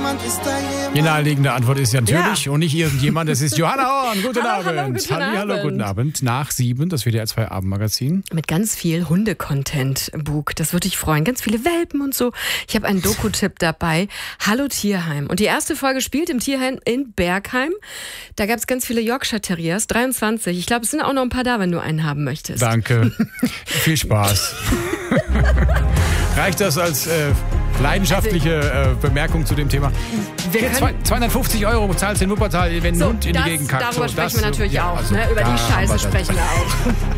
Die naheliegende Antwort ist ja natürlich und nicht irgendjemand. Es ist Johanna Horn. Guten Abend. Hallo, guten Abend. Nach 7, das WDR 2 Abendmagazin. Mit ganz viel Hunde-Content, Bug. Das würde dich freuen. Ganz viele Welpen und so. Ich habe einen Doku-Tipp dabei. Hallo Tierheim. Und die erste Folge spielt im Tierheim in Bergheim. Da gab es ganz viele Yorkshire Terriers, 23. Ich glaube, es sind auch noch ein paar da, wenn du einen haben möchtest. Danke. Viel Spaß. Reicht das als leidenschaftliche Bemerkung zu dem Thema? 250 € zahlst du in Wuppertal, wenn ein Hund in die Gegend kackt. Darüber sprechen wir natürlich auch. Über die Scheiße sprechen wir auch.